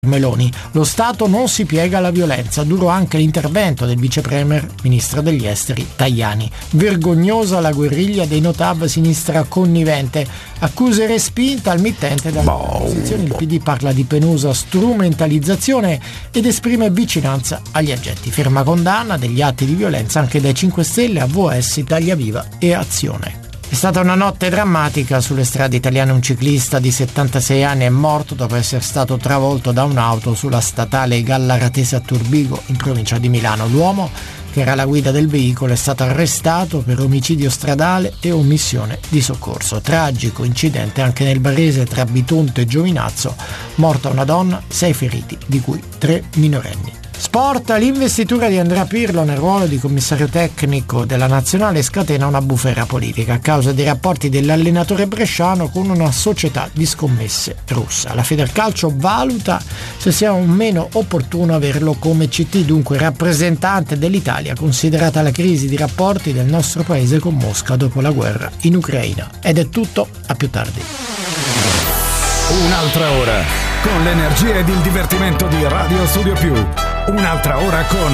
Meloni. Lo Stato non si piega alla violenza, duro anche l'intervento del vice premier, ministro degli esteri Tajani. Vergognosa la guerriglia dei Notab sinistra connivente, accuse respinte al mittente dalle opposizioni. Il PD parla di penosa strumentalizzazione ed esprime vicinanza agli agenti. Ferma condanna degli atti di violenza anche dai 5 Stelle, AVS, Italia Viva e Azione. È stata una notte drammatica sulle strade italiane. Un ciclista di 76 anni è morto dopo essere stato travolto da un'auto sulla statale Gallaratese a Turbigo, in provincia di Milano. L'uomo, che era alla guida del veicolo, è stato arrestato per omicidio stradale e omissione di soccorso. Tragico incidente anche nel Barese tra Bitonto e Giovinazzo. Morta una donna, 6 feriti, di cui 3 minorenni. Sport, l'investitura di Andrea Pirlo nel ruolo di commissario tecnico della nazionale scatena una bufera politica a causa dei rapporti dell'allenatore bresciano con una società di scommesse russa. La Federcalcio valuta se sia o meno opportuno averlo come CT, dunque rappresentante dell'Italia, considerata la crisi di rapporti del nostro paese con Mosca dopo la guerra in Ucraina. Ed è tutto, a più tardi. Un'altra ora con l'energia ed il divertimento di Radio Studio Più. Un'altra ora con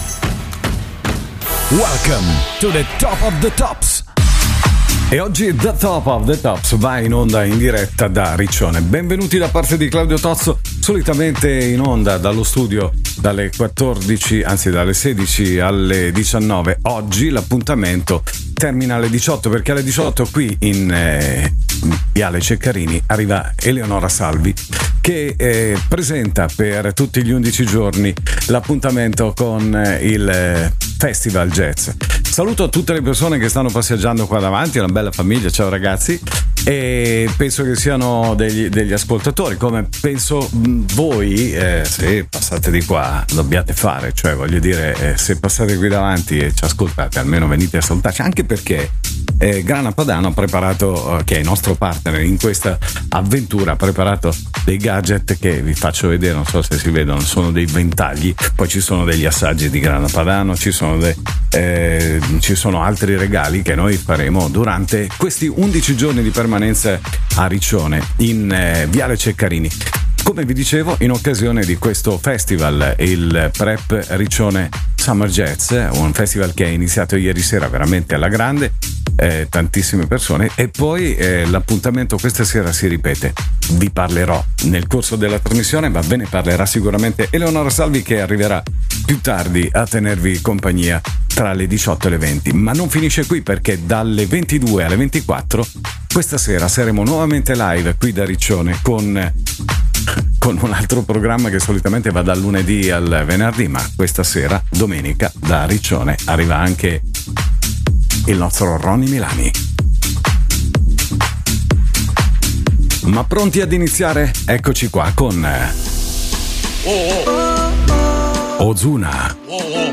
Welcome to the Top of the Tops. E oggi The Top of the Tops va in onda in diretta da Riccione. Benvenuti da parte di Claudio Tozzo, solitamente in onda dallo studio dalle 14, anzi dalle 16 alle 19. Oggi l'appuntamento termina alle 18, perché alle 18 qui in Viale Ceccarini arriva Eleonora Salvi, che presenta per tutti gli 11 giorni l'appuntamento con il Festival Jazz. Saluto tutte le persone che stanno passeggiando qua davanti, una bella famiglia, ciao ragazzi, e penso che siano degli ascoltatori, come penso voi, se passate di qua dobbiate fare, cioè voglio dire, se passate qui davanti e ci ascoltate, almeno venite a salutarci, anche perché Grana Padano ha preparato, che è il nostro partner in questa avventura, ha preparato dei gadget che vi faccio vedere, non so se si vedono, sono dei ventagli, poi ci sono degli assaggi di Grana Padano, ci sono altri regali che noi faremo durante questi 11 giorni di permanenza a Riccione in Viale Ceccarini. Come vi dicevo, in occasione di questo festival, il Prep Riccione Summer Jazz, un festival che è iniziato ieri sera veramente alla grande, tantissime persone, e poi l'appuntamento questa sera si ripete. Vi parlerò nel corso della trasmissione, ma ve ne parlerà sicuramente Eleonora Salvi, che arriverà più tardi a tenervi compagnia tra le 18 e le 20. Ma non finisce qui, perché dalle 22 alle 24 questa sera saremo nuovamente live qui da Riccione con un altro programma che solitamente va dal lunedì al venerdì, ma questa sera, domenica, da Riccione arriva anche il nostro Ronny Milani. Ma pronti ad iniziare? Eccoci qua con Ozuna.